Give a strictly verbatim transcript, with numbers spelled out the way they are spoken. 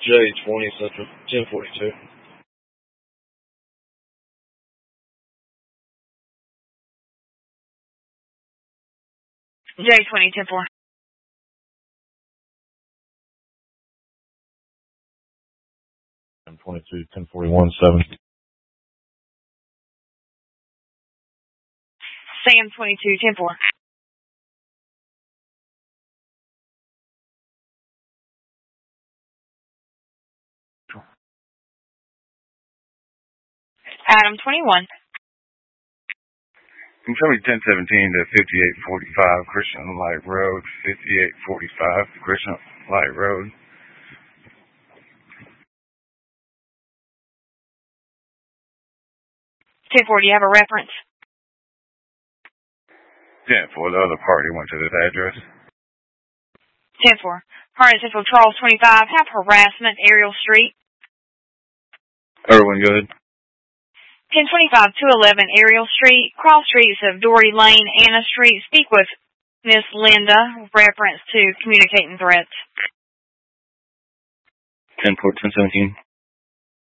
J twenty Central, ten forty-two. J twenty, ten four. Sam twenty-two, ten forty-one, seven. Sam twenty-two, ten four. Adam twenty-one. Show me ten seventeen to fifty-eight forty-five Christian Light Road, fifty-eight forty-five Christian Light Road. ten four, do you have a reference? ten four, the other party went to this address. ten four. Harness Central Charles twenty-five, have harassment, Ariel Street. Erwin, good. ten twenty-five, two eleven Ariel Street, cross streets of Dory Lane, Anna Street. Speak with Miss Linda, reference to communicating threats. ten four, ten seventeen.